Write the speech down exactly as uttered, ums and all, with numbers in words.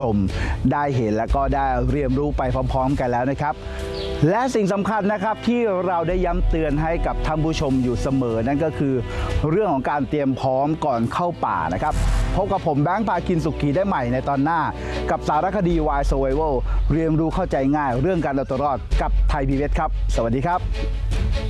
ผมได้เห็นแล้วก็ได้เรียนรู้ไปพร้อมๆกันแล้วนะครับและสิ่งสำคัญนะครับที่เราได้ย้ำเตือนให้กับท่านผู้ชมอยู่เสมอนั่นก็คือเรื่องของการเตรียมพร้อมก่อนเข้าป่านะครับพบกับผมแบงค์พาคินสุขีได้ใหม่ในตอนหน้ากับสารคดี Wild Survival เรียนรู้เข้าใจง่ายเรื่องการเอาตัวรอดกับไทย พี บี เอส ครับสวัสดีครับ